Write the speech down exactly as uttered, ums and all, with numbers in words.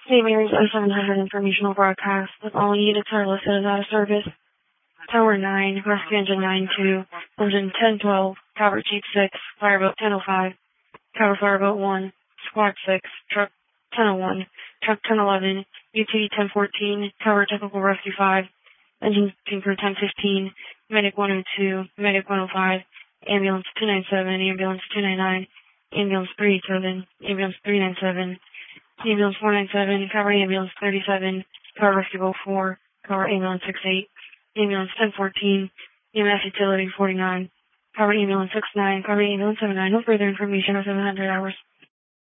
Saint Mary's oh seven hundred informational broadcast with all units are listed as out of service. Tower nine, Rescue Engine nine two, Engine ten twelve, Tower Jeep six, Fireboat ten oh five, Tower Fireboat one, Squad six, Truck ten oh one, Truck ten eleven, U T ten fourteen, Tower Technical Rescue five, Engine Tinker ten fifteen, Medic one oh two, Medic one oh five, Ambulance two ninety-seven, Ambulance two ninety-nine, Ambulance three eighty-seven, Ambulance three ninety-seven, Ambulance four ninety-seven, Tower Ambulance thirty-seven, Tower Rescue Boat four, Tower Ambulance sixty-eight, Ambulance ten fourteen, E M S Utility forty-nine, Tower Ambulance sixty-nine, Tower Ambulance seventy-nine. No further information or seven hundred hours.